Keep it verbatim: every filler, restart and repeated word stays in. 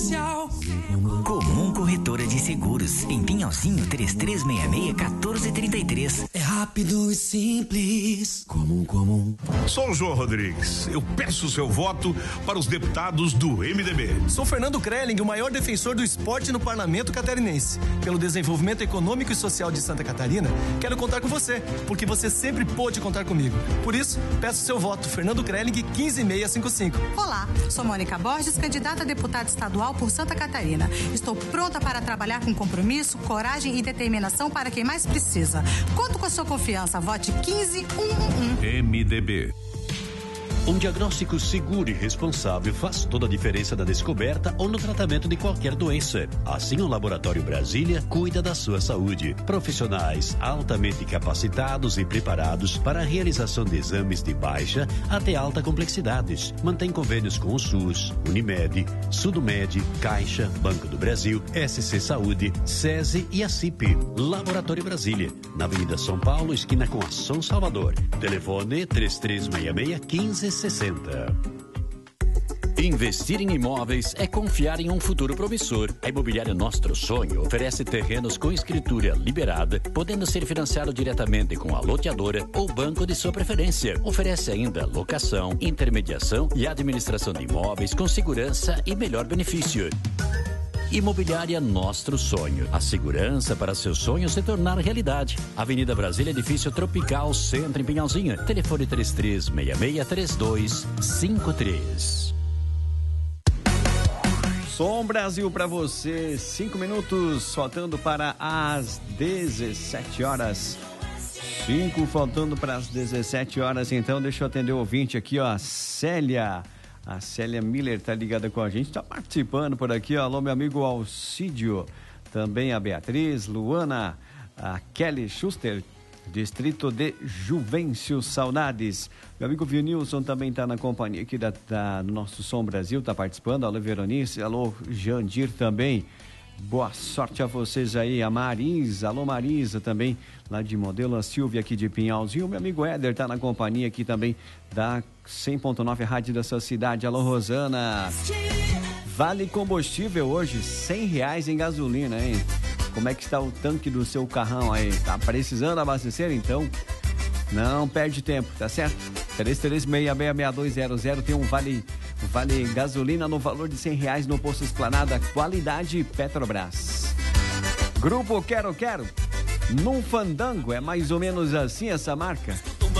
Comum Corretora de Seguros, em Pinhalzinho, três três seis seis, um quatro três três. É rápido e simples. Comum, comum. Sou o João Rodrigues. Eu peço o seu voto para os deputados do M D B. Sou Fernando Krelling, o maior defensor do esporte no parlamento catarinense. Pelo desenvolvimento econômico e social de Santa Catarina, quero contar com você, porque você sempre pôde contar comigo. Por isso, peço seu voto, Fernando Krelling, quinze mil seiscentos e cinquenta e cinco. Olá, sou Mônica Borges, candidata a deputada estadual por Santa Catarina. Estou pronta para trabalhar com compromisso, coragem e determinação para quem mais precisa. Conto com a sua confiança. Vote quinze mil cento e onze. M D B. Um diagnóstico seguro e responsável faz toda a diferença na descoberta ou no tratamento de qualquer doença. Assim, o Laboratório Brasília cuida da sua saúde. Profissionais altamente capacitados e preparados para a realização de exames de baixa até alta complexidade. Mantém convênios com o SUS, Unimed, Sudomed, Caixa, Banco do Brasil, S C Saúde, SESI e a C I P. Laboratório Brasília, na Avenida São Paulo, esquina com a São Salvador. Telefone três três seis seis, quinze sessenta. Investir em imóveis é confiar em um futuro promissor. A Imobiliária Nostro Sonho oferece terrenos com escritura liberada, podendo ser financiado diretamente com a loteadora ou banco de sua preferência. Oferece ainda locação, intermediação e administração de imóveis com segurança e melhor benefício. Imobiliária Nostro Sonho. A segurança para seu sonho se tornar realidade. Avenida Brasília, Edifício Tropical, Centro, em Pinhalzinho. Telefone três três seis seis, três dois cinco três. Som Brasil para você. Cinco minutos faltando para as dezessete horas. Cinco faltando para as dezessete horas. Então, deixa eu atender o ouvinte aqui, ó. Célia. A Célia Miller tá ligada com a gente, tá participando por aqui, ó. Alô, meu amigo Alcídio, também a Beatriz, Luana, a Kelly Schuster, distrito de Juvencio, saudades. Meu amigo Vilnilson também tá na companhia aqui da, da, do nosso Som Brasil, tá participando. Alô, Veronice, alô, Jandir também. Boa sorte a vocês aí, a Marisa, alô Marisa também, lá de Modelo, a Silvia aqui de Pinhalzinho, meu amigo Éder tá na companhia aqui também da cem ponto nove Rádio da sua cidade, alô Rosana. Vale combustível hoje, cem reais em gasolina, hein? Como é que está o tanque do seu carrão aí? Tá precisando abastecer? Então, não perde tempo, tá certo? três três seis seis seis dois zero zero tem um vale, vale gasolina no valor de cem reais no posto Esplanada, qualidade Petrobras. Grupo Quero Quero, num fandango, é mais ou menos assim essa marca.